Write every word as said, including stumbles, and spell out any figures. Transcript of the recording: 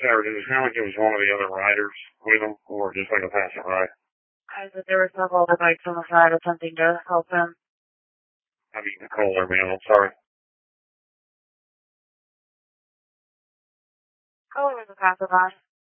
Sarah, did it sound like it was one of the other riders with him, or just like a passing ride? I said there were several other bikes on the side attempting to help him. I mean, Nicole or man, I'm sorry. Oh, it was a passerby.